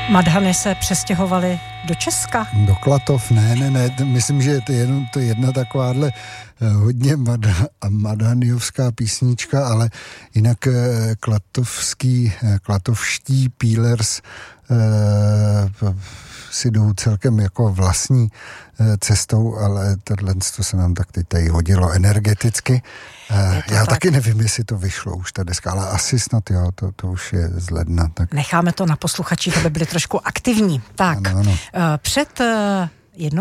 Madhany se přestěhovali do Česka? Do Klatov, ne, myslím, že je to jedna takováhle hodně madhaniovská písnička, ale jinak klatovští Peelers si jdou celkem jako vlastní cestou, ale tohle se nám tak teď tady hodilo energeticky. Já taky nevím, jestli to vyšlo už ta deska, ale asi snad jo, to už je z ledna. Tak. Necháme to na posluchačích, aby byli trošku aktivní. Tak, ano. Před jednou